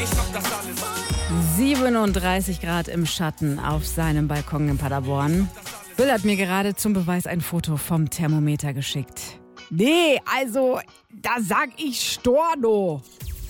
das alles. 37 Grad im Schatten auf seinem Balkon in Paderborn. Bill hat mir gerade zum Beweis ein Foto vom Thermometer geschickt. Nee, also, da sag ich Storno.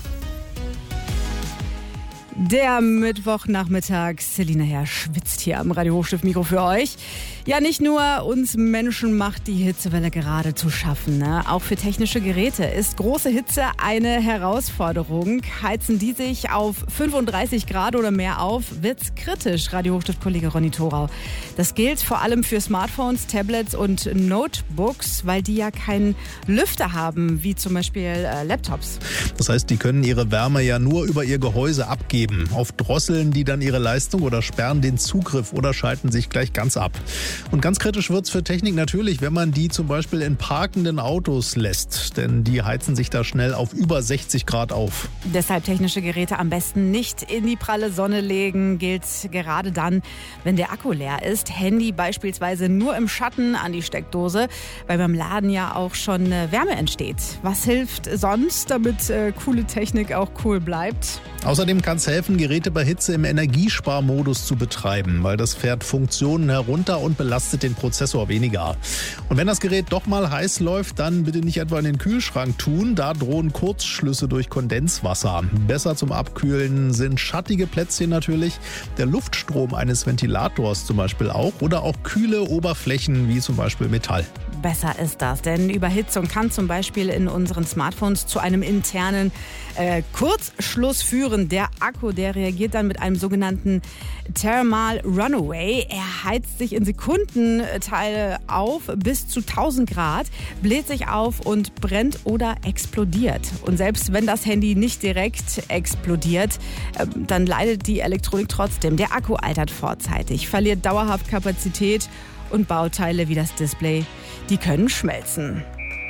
Der Mittwochnachmittag, Selina Herr schwitzt hier am Radio Hochstift-Mikro für euch. Ja, nicht nur uns Menschen macht die Hitzewelle gerade zu schaffen, ne? Auch für technische Geräte ist große Hitze eine Herausforderung. Heizen die sich auf 35 Grad oder mehr auf, wird's kritisch, Radio Hochstift-Kollege Ronny Thorau. Das gilt vor allem für Smartphones, Tablets und Notebooks, weil die ja keinen Lüfter haben, wie zum Beispiel Laptops. Das heißt, die können ihre Wärme ja nur über ihr Gehäuse abgeben. Oft drosseln die dann ihre Leistung oder sperren den Zugriff oder schalten sich gleich ganz ab. Und ganz kritisch wird's für Technik natürlich, wenn man die zum Beispiel in parkenden Autos lässt. Denn die heizen sich da schnell auf über 60 Grad auf. Deshalb technische Geräte am besten nicht in die pralle Sonne legen. Gilt gerade dann, wenn der Akku leer ist. Handy beispielsweise nur im Schatten an die Steckdose, weil beim Laden ja auch schon Wärme entsteht. Was hilft sonst, damit coole Technik auch cool bleibt? Außerdem kann es helfen, Geräte bei Hitze im Energiesparmodus zu betreiben, weil das fährt Funktionen herunter und belastet den Prozessor weniger. Und wenn das Gerät doch mal heiß läuft, dann bitte nicht etwa in den Kühlschrank tun. Da drohen Kurzschlüsse durch Kondenswasser. Besser zum Abkühlen sind schattige Plätzchen natürlich, der Luftstrom eines Ventilators zum Beispiel auch oder auch kühle Oberflächen wie zum Beispiel Metall. Besser ist das, denn Überhitzung kann zum Beispiel in unseren Smartphones zu einem internen Kurzschluss führen. Der Akku, der reagiert dann mit einem sogenannten Thermal Runaway. Er heizt sich in Sekundenteile auf bis zu 1000 Grad, bläht sich auf und brennt oder explodiert. Und selbst wenn das Handy nicht direkt explodiert, dann leidet die Elektronik trotzdem. Der Akku altert vorzeitig, verliert dauerhaft Kapazität und Bauteile wie das Display, die können schmelzen.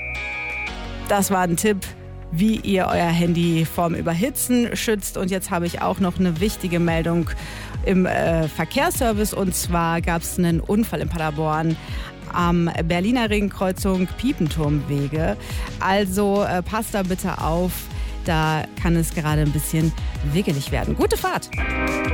Das war ein Tipp, wie ihr euer Handy vorm Überhitzen schützt. Und jetzt habe ich auch noch eine wichtige Meldung im Verkehrsservice. Und zwar gab es einen Unfall in Paderborn am Berliner Ringkreuzung Piepenturmwege. Also passt da bitte auf, da kann es gerade ein bisschen wickelig werden. Gute Fahrt!